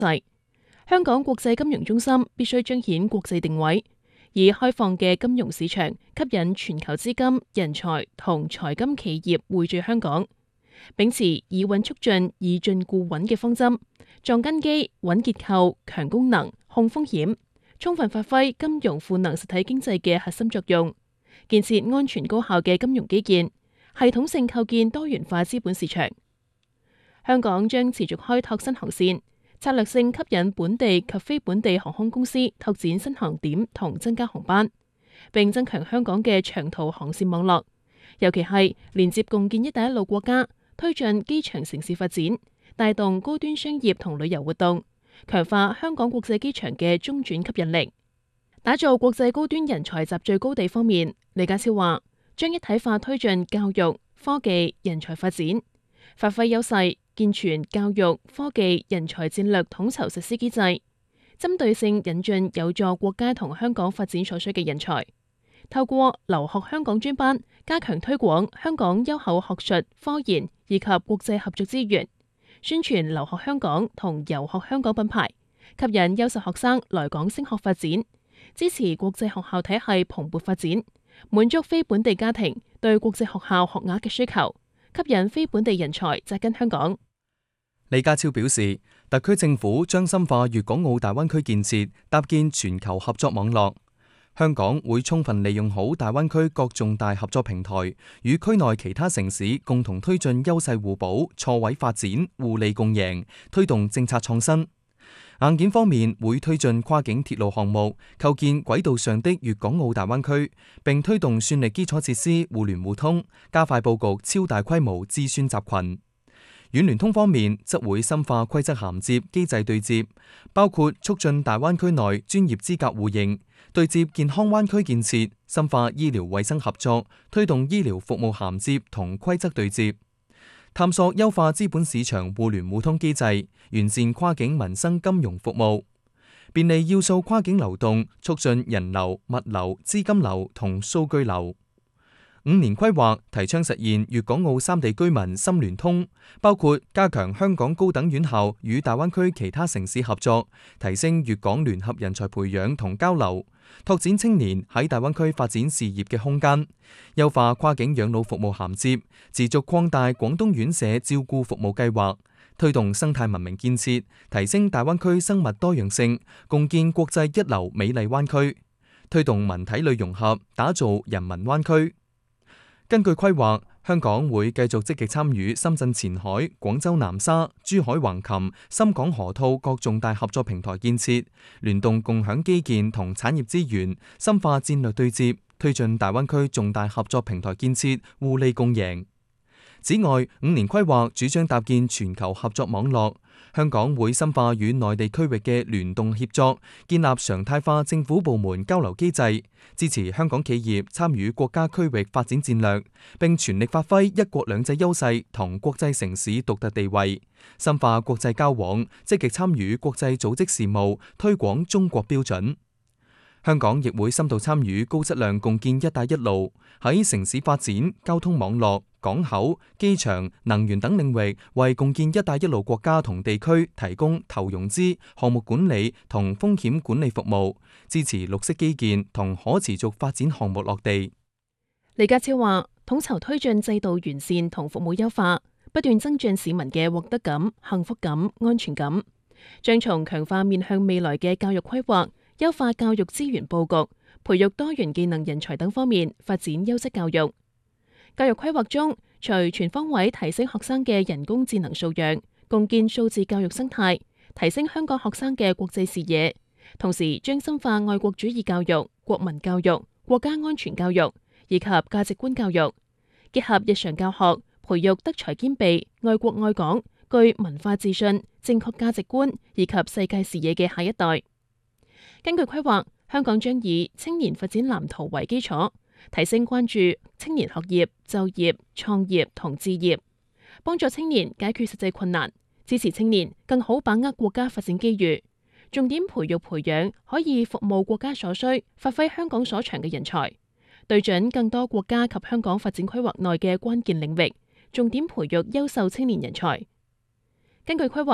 勢。香港國際金融中心必須彰顯國際定位，以開放嘅金融市場吸引全球資金、人才同財金企業匯聚香港，秉持以穩促進、以進固穩嘅方針，撞根基、穩結構、強功能、控風險，充分發揮金融賦能實體經濟嘅核心作用，建設安全高效嘅金融基建，系統性構建多元化資本市場。香港將持續開拓新航線，策略性吸引本地及非本地航空公司拓展新航點同增加航班，並增強香港嘅長途航線網絡，尤其係連接共建「一帶一路」國家，推進機場城市發展，帶動高端商業同旅遊活動，強化香港國際機場嘅中轉吸引力。打造國際高端人才集聚高地方面，李家超話將一體化推進教育、科技、人才發展，發揮優勢，健全教育、科技、人才戰略統籌實施機制，針對性引進有助國家同香港發展所需嘅人才。透過留學香港專班，加強推廣香港優厚學術、科研以及國際合作資源，宣傳留學香港同遊學香港品牌，吸引優秀學生來港升學發展，支持國際學校體系蓬勃發展，滿足非本地家庭對國際學校學額嘅需求，吸引非本地人才扎根香港。 李家超表示，特區政府將深化粵港澳大灣區建設，搭建全球合作網絡。香港會充分利用好大灣區各重大合作平台，與區內其他城市共同推進優勢互補、錯位發展、互利共贏，推動政策創新。硬件方面會推進跨境鐵路項目，構建軌道上的粵港澳大灣區，並推動算力基礎設施互聯互通，加快佈局超大規模資訊集群。軟聯通方面則會深化規則銜接機制對接，包括促進大灣區內專業資格互認，對接健康灣區建設，深化醫療衛生合作，推動醫療服務銜接同規則對接，探索優化資本市場互聯互通機制，完善跨境民生金融服務，便利要素跨境流動，促進人流、物流、資金流同數據流。5年規劃提倡實現粵港澳三地居民心聯通，包括加強香港高等院校與大灣區其他城市合作，提升粵港聯合人才培養同交流，拓展青年喺大灣區發展事業嘅空間，優化跨境養老服務銜接，持續擴大廣東院舍照顧服務計劃，推動生態文明建設，提升大灣區生物多樣性，共建國際一流美麗灣區，推動文體旅融合，打造人民灣區。根據規劃，香港會繼續積極參與深圳前海、廣州南沙、珠海橫琴、深港河套各重大合作平台建設，聯動共享基建同產業資源，深化戰略對接，推進大灣區重大合作平台建設，互利共贏。此外，5年規劃主張搭建全球合作網絡，香港會深化與內地區域嘅聯動協作，建立常態化政府部門交流機制，支持香港企業參與國家區域發展戰略，並全力發揮一國兩制優勢同國際城市獨特地位，深化國際交往，積極參與國際組織事務，推廣中國標準。香港亦會深度參與高質量共建「一帶一路」，喺城市發展、交通網絡、港口、機場、能源等領域，為共建「一帶一路」國家同地區提供投融資、項目管理同風險管理服務，支持綠色基建同可持續發展項目落地。 李家超話：統籌推進制度完善同服務優化，不斷增進市民嘅獲得感、幸福感、安全感，將從強化面向未來嘅教育規劃、優化教育資源佈局、培育多元技能人才等方面發展優質教育。教育規劃中，除全方位提升學生嘅人工智能素養，共建數字教育生態，提升香港學生嘅國際視野，同時將深化愛國主義教育、國民教育、國家安全教育以及價值觀教育，結合日常教學，培育德才兼備、愛國愛港、具文化自信、正確價值觀以及世界視野嘅下一代。根據規劃，香港將以青年發展藍圖為基礎，提升關注青年學業、就業、創業同置業，幫助青年解決實際困難，支持青年更好把握國家發展機遇。重點培育培養可以服務國家所需、發揮香港所長嘅人才，對準更多國家及香港發展規劃內嘅關鍵領域，重點培育優秀青年人才。根據規劃，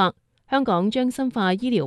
香港將深化醫療